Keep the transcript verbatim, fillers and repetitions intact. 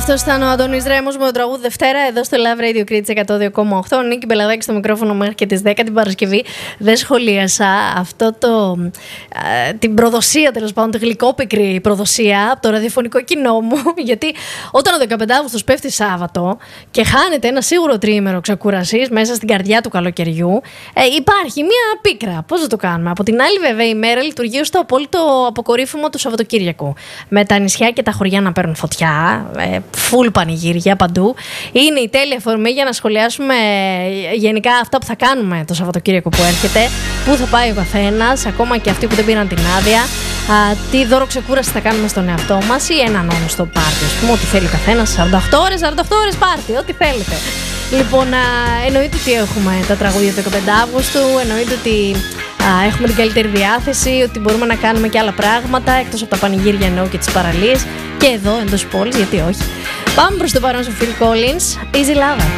Αυτό ήταν ο Αντώνης Ρέμος με το τραγούδι Δευτέρα εδώ στο Love Radio Κρήτης εκατό δύο κόμμα οκτώ. Νίκη Μπελαδάκη στο μικρόφωνο μέχρι και τις δέκα την Παρασκευή. Δεν σχολίασα αυτό το, α, την προδοσία, τέλος πάντων, τη γλυκόπικρη προδοσία από το ραδιοφωνικό κοινό μου. Γιατί όταν ο δεκαπέντε Αυγούστου πέφτει Σάββατο και χάνεται ένα σίγουρο τριήμερο ξεκούρασης μέσα στην καρδιά του καλοκαιριού, ε, υπάρχει μία πίκρα. Πώς θα το κάνουμε? Από την άλλη, βέβαια, η μέρα λειτουργεί ως το απόλυτο αποκορύφωμα του Σαββατοκύριακου. Με τα νησιά και τα χωριά να παίρνουν φωτιά. Ε, Φουλ πανηγύρια παντού. Είναι η τέλεια αφορμή για να σχολιάσουμε γενικά αυτά που θα κάνουμε το Σαββατοκύριακο που έρχεται. Πού θα πάει ο καθένας, ακόμα και αυτοί που δεν πήραν την άδεια. Α, τι δώρο ξεκούραση θα κάνουμε στον εαυτό μας ή έναν όνος στο πάρτι. Ας πούμε, ό,τι θέλει ο καθένας. σαράντα οκτώ ώρες, σαράντα οκτώ ώρες πάρτι, ό,τι θέλετε. Λοιπόν, α, εννοείται ότι έχουμε τα τραγούδια του δεκαπέντε Αυγούστου, εννοείται ότι α, έχουμε την καλύτερη διάθεση, ότι μπορούμε να κάνουμε και άλλα πράγματα εκτός από τα πανηγύρια, εννοώ, και τις παραλίες. Και εδώ εντός πόλης, γιατί όχι. Πάμε προς το παρόν στο Phil Collins, Easy Lover.